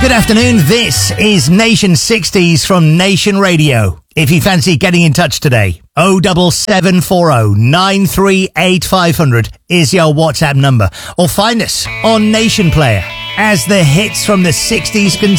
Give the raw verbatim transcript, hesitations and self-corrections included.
Good afternoon, this is Nation sixties from Nation Radio. If you fancy getting in touch today, oh seven seven four oh nine three eight five hundred is your WhatsApp number. Or find us on Nation Player as the hits from the sixties continue.